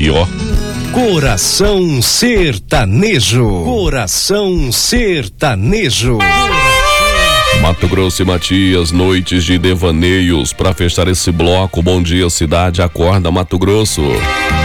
aqui, ó. Coração Sertanejo. Coração Sertanejo. Mato Grosso e Matias, noites de devaneios. Pra fechar esse bloco, Bom Dia Cidade, acorda Mato Grosso.